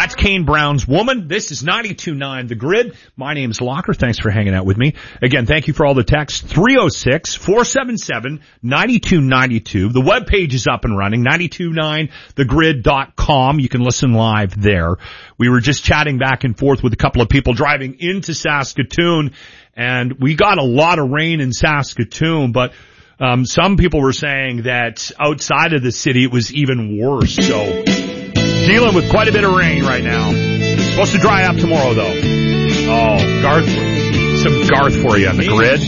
That's Kane Brown's Woman. This is 92.9 The Grid. My name's Locker. Thanks for hanging out with me. Again, thank you for all the texts. 306-477-9292. The webpage is up and running, 929thegrid.com. You can listen live there. We were just chatting back and forth with a couple of people driving into Saskatoon, and we got a lot of rain in Saskatoon, but some people were saying that outside of the city it was even worse. So dealing with quite a bit of rain right now. Supposed to dry up tomorrow though. Oh, Garth, some Garth for you on the Grid.